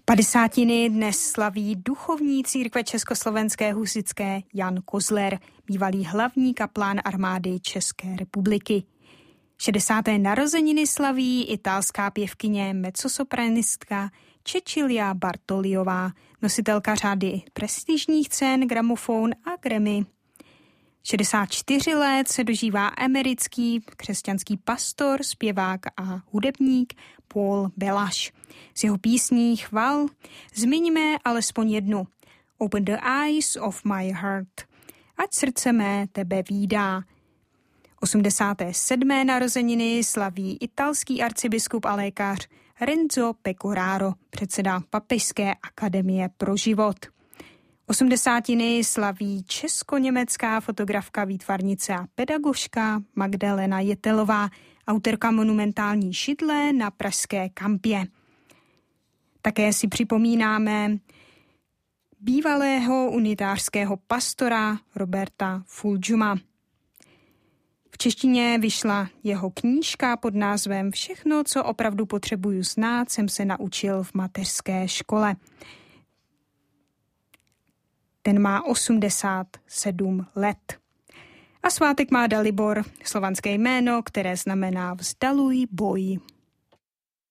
50. dnes slaví duchovní církve Československé husitské Jan Kozler, bývalý hlavní kaplán armády České republiky. 60. narozeniny slaví italská pěvkyně mezzosopranistka Cecilia Bartoliová, nositelka řady prestižních cen Gramofon a Grammy. 64 let se dožívá americký křesťanský pastor, zpěvák a hudebník Paul Belaš. Z jeho písní chval zmiňme alespoň jednu. Open the eyes of my heart. Ať srdce mé tebe vídá. 87. narozeniny slaví italský arcibiskup a lékař Renzo Pecoraro, předseda Papežské akademie pro život. 80. slaví česko-německá fotografka, výtvarnice a pedagožka Magdalena Jetelová, autorka monumentální židle na pražské Kampě. Také si připomínáme bývalého unitářského pastora Roberta Fulgiuma. V češtině vyšla jeho knížka pod názvem Všechno, co opravdu potřebuju znát, jsem se naučil v mateřské škole. Ten má 87 let. A svátek má Dalibor, slovanské jméno, které znamená vzdaluj boj.